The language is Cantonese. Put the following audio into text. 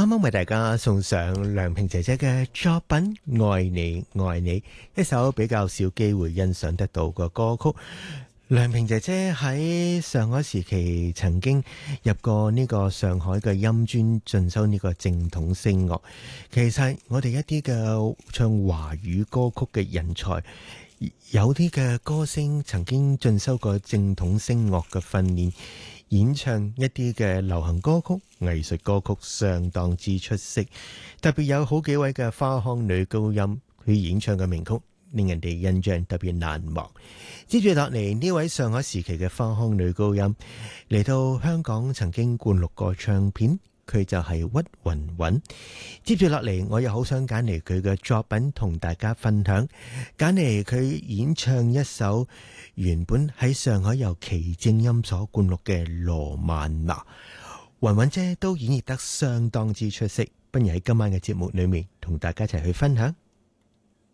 啱為大家送上梁平姐姐嘅作品《愛你愛你》，一首比較少機會欣賞得到嘅歌曲。梁平姐姐喺上海時期曾經入過呢個上海嘅音專進修呢個正統聲樂。其實我哋一啲嘅唱華語歌曲嘅人才，有啲嘅歌星曾經進修過正統聲樂嘅訓練，演唱一啲嘅流行歌曲、藝術歌曲相當之出色。特別有好幾位嘅花腔女高音，佢演唱嘅名曲令人哋印象特別難忘。接住落嚟呢位上海時期嘅花腔女高音嚟到香港曾經灌錄過唱片，佢就係屈雲韻。接住落嚟我又好想揀嚟佢嘅作品同大家分享，揀嚟佢演唱一首原本喺上海由奇正音所灌錄嘅羅曼娜。雲韻姐都演繹得相當之出色，不如喺今晚嘅節目裏面同大家一齊去分享。